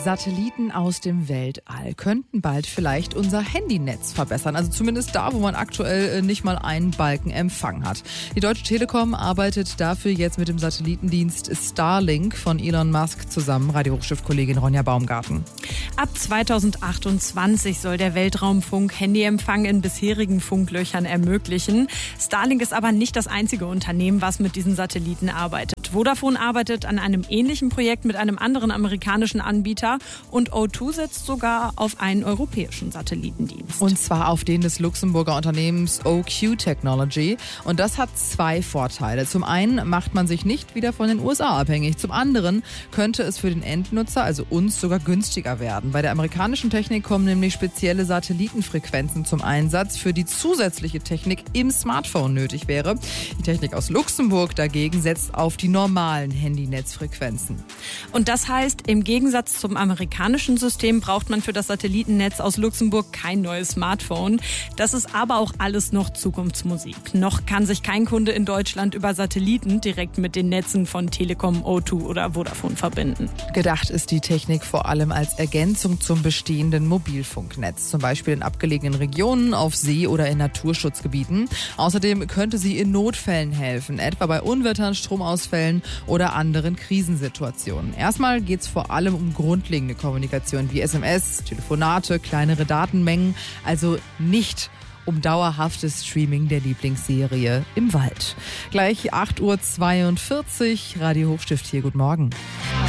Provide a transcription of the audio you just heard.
Satelliten aus dem Weltall könnten bald vielleicht unser Handynetz verbessern. Also zumindest da, wo man aktuell nicht mal einen Balken Empfang hat. Die Deutsche Telekom arbeitet dafür jetzt mit dem Satellitendienst Starlink von Elon Musk zusammen. Radio Hochstift-Kollegin Ronja Baumgarten. Ab 2028 soll der Weltraumfunk Handyempfang in bisherigen Funklöchern ermöglichen. Starlink ist aber nicht das einzige Unternehmen, was mit diesen Satelliten arbeitet. Vodafone arbeitet an einem ähnlichen Projekt mit einem anderen amerikanischen Anbieter und O2 setzt sogar auf einen europäischen Satellitendienst. Und zwar auf den des Luxemburger Unternehmens OQ Technology. Und das hat zwei Vorteile. Zum einen macht man sich nicht wieder von den USA abhängig. Zum anderen könnte es für den Endnutzer, also uns, sogar günstiger werden. Bei der amerikanischen Technik kommen nämlich spezielle Satellitenfrequenzen zum Einsatz, für die zusätzliche Technik im Smartphone nötig wäre. Die Technik aus Luxemburg dagegen setzt auf die normalen Handynetzfrequenzen. Und das heißt, im Gegensatz zum amerikanischen System braucht man für das Satellitennetz aus Luxemburg kein neues Smartphone. Das ist aber auch alles noch Zukunftsmusik. Noch kann sich kein Kunde in Deutschland über Satelliten direkt mit den Netzen von Telekom, O2 oder Vodafone verbinden. Gedacht ist die Technik vor allem als Ergänzung zum bestehenden Mobilfunknetz, zum Beispiel in abgelegenen Regionen, auf See- oder in Naturschutzgebieten. Außerdem könnte sie in Notfällen helfen, etwa bei Unwettern, Stromausfällen oder anderen Krisensituationen. Erstmal geht es vor allem um grundlegende Kommunikation wie SMS, Telefonate, kleinere Datenmengen, also nicht um dauerhaftes Streaming der Lieblingsserie im Wald. Gleich 8:42 Uhr, Radio Hochstift hier, guten Morgen.